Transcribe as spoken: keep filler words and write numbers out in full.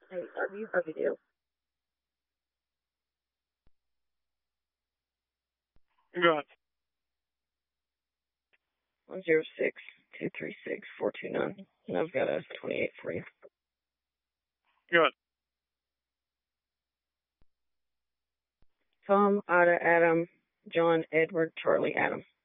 Hey, are you already do? Good. One zero six two three six four two nine. And I've got a twenty eight for you. Good. Tom, Ida, Adam, John, Edward, Charlie, Adam.